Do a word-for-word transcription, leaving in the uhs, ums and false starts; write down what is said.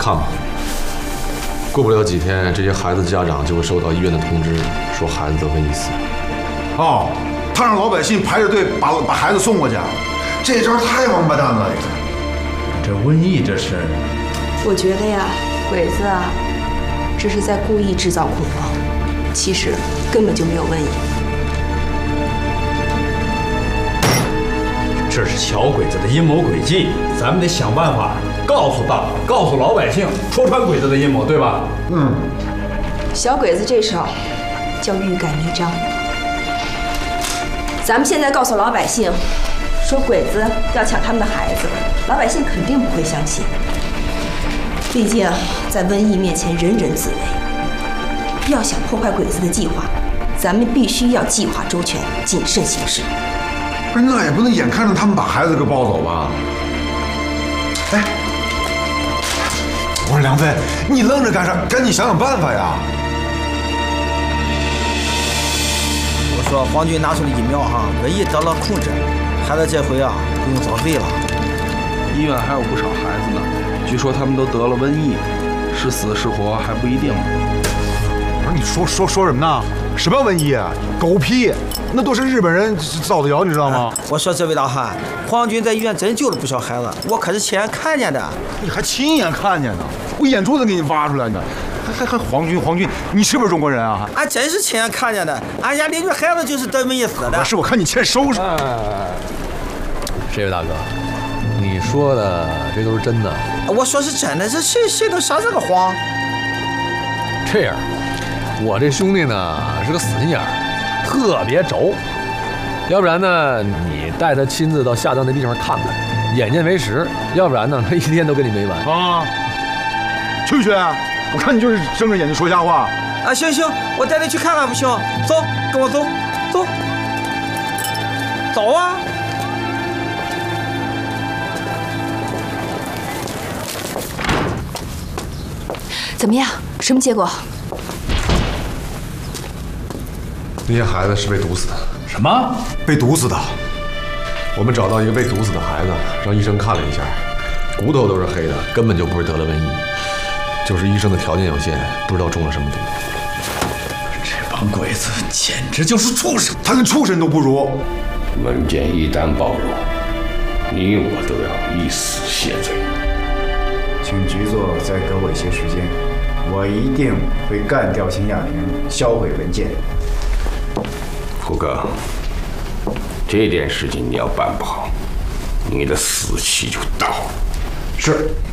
看吧。过不了几天，这些孩子家长就会收到医院的通知，说孩子得瘟疫死。 哦，他让老百姓排着队把把孩子送过去，这招太王八蛋了！ 这瘟疫这事儿， 我觉得呀，鬼子啊，这是在故意制造恐慌，其实根本就没有瘟疫。 这是小鬼子的阴谋诡计，咱们得想办法告诉大伙，告诉老百姓，戳穿鬼子的阴谋，对吧？ 嗯。 小鬼子这手叫欲盖弥彰。咱们现在告诉老百姓，说鬼子要抢他们的孩子，老百姓肯定不会相信。毕竟在瘟疫面前，人人自危。要想破坏鬼子的计划，咱们必须要计划周全，谨慎行事。 不是，那也不能眼看着他们把孩子给抱走吧？哎，我说梁飞，你愣着干啥？赶紧想想办法呀！ 我说皇军拿出了疫苗哈，瘟疫得了控制，孩子这回啊不用遭罪了。 医院还有不少孩子呢，据说他们都得了瘟疫，是死是活还不一定。 不是，你说说说什么呢？什么瘟疫啊？狗屁！那都是日本人造的谣，你知道吗？ 我说这位大汉，皇军在医院真救了不少孩子，我可是亲眼看见的。 你还亲眼看见呢？我眼珠子给你挖出来呢。还还还皇军皇军，你是不是中国人啊？ 俺真是亲眼看见的，俺家邻居孩子就是得瘟疫死的。 不是，我看你欠收拾。 这位大哥，你说的这都是真的？ 我说是真的，这谁谁能撒这个谎？ 这样，我这兄弟呢是个死心眼儿，特别轴。要不然呢，你带他亲自到下葬那地方看看，眼见为实；要不然呢，他一天都跟你没完啊！去不去？我看你就是睁着眼睛说瞎话。 啊，行行，我带你去看看不行？走，跟我走，走，走啊！ 怎么样？什么结果？ 那些孩子是被毒死的。 什么？ 被毒死的？ 我们找到一个被毒死的孩子，让医生看了一下，骨头都是黑的，根本就不是得了瘟疫，就是医生的条件有限，不知道中了什么毒。 这帮鬼子简直就是畜生， 他跟畜生都不如。 文件一旦暴露，你我都要以死谢罪。 请局座再给我一些时间，我一定会干掉秦亚平，销毁文件。 虎哥，这件事情你要办不好，你的死期就到了。 是。